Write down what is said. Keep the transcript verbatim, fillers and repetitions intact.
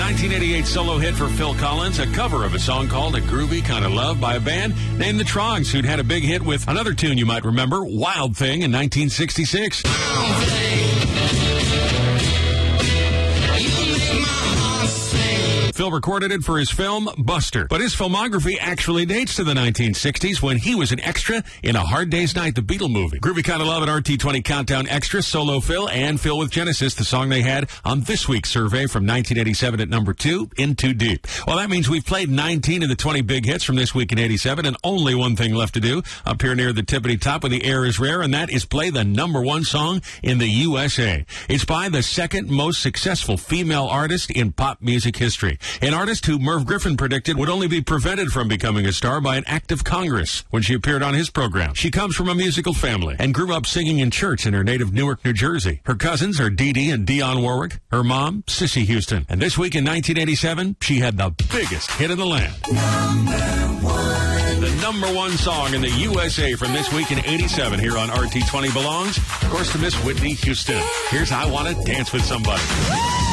nineteen eighty-eight solo hit for Phil Collins, a cover of a song called A Groovy Kind of Love by a band named The Trongs, who'd had a big hit with another tune you might remember, Wild Thing, in nineteen sixty-six. Phil recorded it for his film, Buster. But his filmography actually dates to the nineteen sixties when he was an extra in A Hard Day's Night, the Beatle movie. Groovy Kind of Love at R T twenty Countdown Extra, solo Phil, and Phil with Genesis, the song they had on this week's survey from nineteen eighty-seven at number two, In Too Deep. Well, that means we've played nineteen of the twenty big hits from this week in eighty-seven, and only one thing left to do up here near the tippity top of the air is rare, and that is play the number one song in the U S A. It's by the second most successful female artist in pop music history. An artist who Merv Griffin predicted would only be prevented from becoming a star by an act of Congress when she appeared on his program. She comes from a musical family and grew up singing in church in her native Newark, New Jersey. Her cousins are Dee Dee and Dionne Warwick. Her mom, Cissy Houston. And this week in nineteen eighty-seven, she had the biggest hit of the land. Number one. The number one song in the U S A from this week in eighty-seven here on R T twenty belongs, of course, to Miss Whitney Houston. Here's I Want to Dance with Somebody.